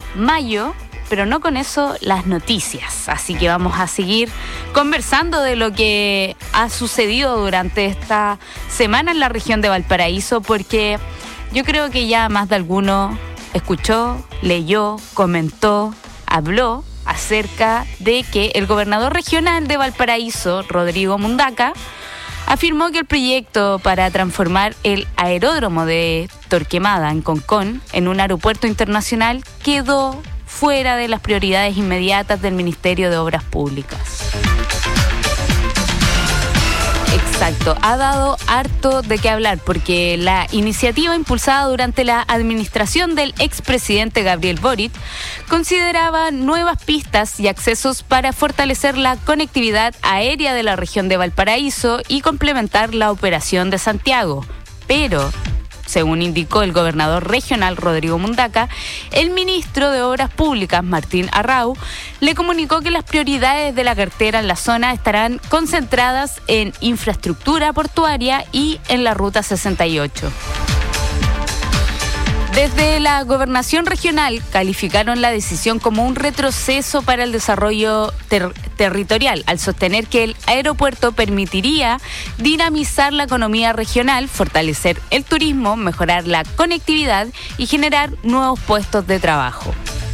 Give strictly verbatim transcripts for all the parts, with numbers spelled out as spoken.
mayo, pero no con eso las noticias. Así que vamos a seguir conversando de lo que ha sucedido durante esta semana en la región de Valparaíso, porque yo creo que ya más de alguno escuchó, leyó, comentó, habló acerca de que el gobernador regional de Valparaíso, Rodrigo Mundaca, afirmó que el proyecto para transformar el aeródromo de Torquemada en Concón en un aeropuerto internacional quedó fuera de las prioridades inmediatas del Ministerio de Obras Públicas. Exacto, ha dado harto de qué hablar porque la iniciativa impulsada durante la administración del expresidente Gabriel Boric consideraba nuevas pistas y accesos para fortalecer la conectividad aérea de la región de Valparaíso y complementar la operación de Santiago. Pero, según indicó el gobernador regional Rodrigo Mundaca, el ministro de Obras Públicas, Martín Arrau, le comunicó que las prioridades de la cartera en la zona estarán concentradas en infraestructura portuaria y en la Ruta sesenta y ocho. Desde la gobernación regional calificaron la decisión como un retroceso para el desarrollo ter- territorial, al sostener que el aeropuerto permitiría dinamizar la economía regional, fortalecer el turismo, mejorar la conectividad y generar nuevos puestos de trabajo.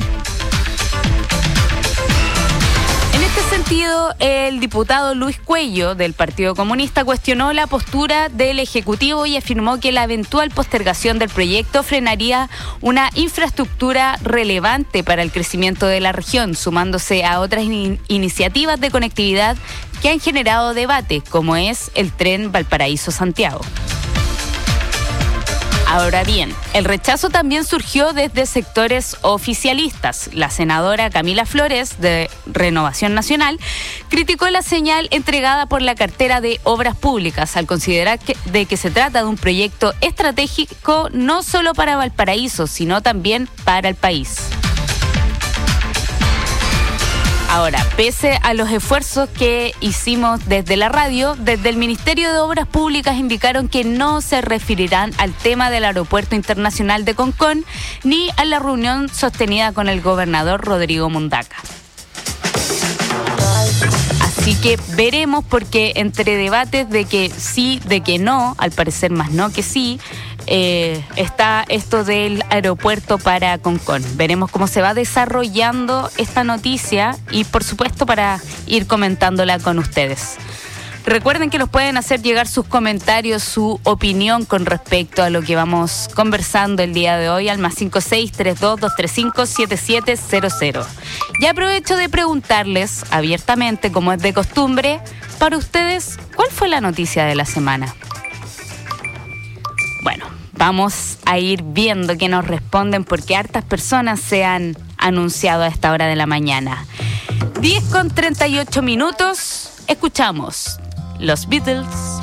En este sentido, el diputado Luis Cuello del Partido Comunista cuestionó la postura del Ejecutivo y afirmó que la eventual postergación del proyecto frenaría una infraestructura relevante para el crecimiento de la región, sumándose a otras in- iniciativas de conectividad que han generado debate, como es el tren Valparaíso-Santiago. Ahora bien, el rechazo también surgió desde sectores oficialistas. La senadora Camila Flores, de Renovación Nacional, criticó la señal entregada por la cartera de Obras Públicas al considerar que, de que se trata de un proyecto estratégico no solo para Valparaíso, sino también para el país. Ahora, pese a los esfuerzos que hicimos desde la radio, desde el Ministerio de Obras Públicas indicaron que no se referirán al tema del Aeropuerto Internacional de Concón ni a la reunión sostenida con el gobernador Rodrigo Mundaca. Así que veremos, porque entre debates de que sí, de que no, al parecer más no que sí, Eh, está esto del aeropuerto para Concón. Veremos cómo se va desarrollando esta noticia y, por supuesto, para ir comentándola con ustedes. Recuerden que nos pueden hacer llegar sus comentarios, su opinión con respecto a lo que vamos conversando el día de hoy al más cinco seis tres dos dos tres cinco siete siete cero cero. Y aprovecho de preguntarles abiertamente, como es de costumbre, para ustedes, ¿cuál fue la noticia de la semana? Bueno, vamos a ir viendo qué nos responden, porque hartas personas se han anunciado a esta hora de la mañana. diez con treinta y ocho minutos, escuchamos los Beatles.